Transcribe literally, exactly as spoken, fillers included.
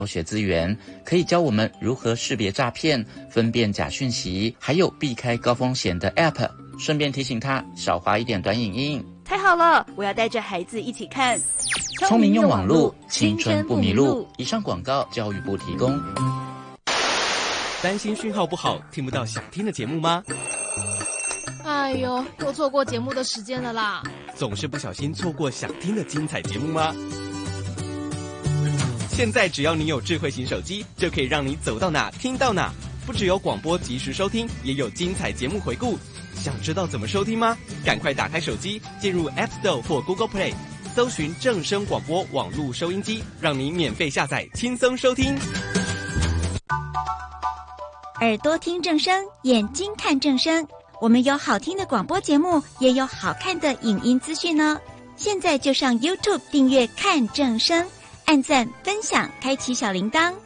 学资源，可以教我们如何识别诈骗、分辨假讯息，还有避开高风险的 App。顺便提醒他少滑一点短影音。 太好了，我要带着孩子一起看。 聪明用网路，青春不迷路。以上广告，教育部提供。 担心讯号不好，听不到想听的节目吗？ 哎呦，又错过节目的时间了啦！ 总是不小心错过想听的精彩节目吗？现在只要你有智慧型手机，就可以让你走到哪听到哪。不只有广播及时收听，也有精彩节目回顾。想知道怎么收听吗？赶快打开手机，进入 App Store 或 Google Play， 搜寻正声广播网络收音机，让你免费下载，轻松收听。 耳朵听正声，眼睛看正声。我们有好听的广播节目，也有好看的影音资讯呢。现在就上 YouTube 订阅看正声，按赞分享，开启小铃铛。